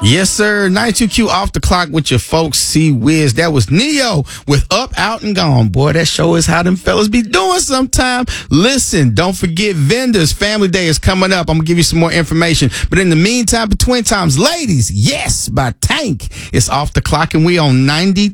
Yes, sir. 92Q off the clock with your folks, C-Wiz. That was Neo with Up, Out, and Gone. Boy, that show is how them fellas be doing sometime. Listen, don't forget Vendors. Family Day is coming up. I'm going to give you some more information. But in the meantime, between times, ladies, yes, by Tank. It's off the clock, and we on 92.